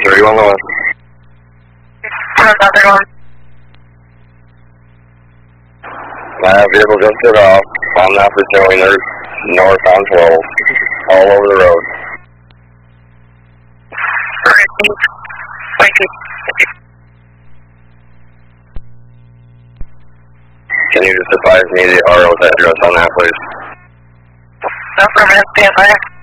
31 Lewis. Vehicle just took off. I'm now pursuing north on 12, all over the road. Thank you. Can you just advise me the RO's address on that, please? No, from SPFI.